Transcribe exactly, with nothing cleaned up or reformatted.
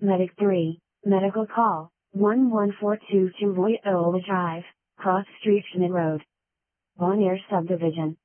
Medic three, medical call, one one four two two Voyola Drive, Cross Street Schmidt Road. Bon Air Subdivision.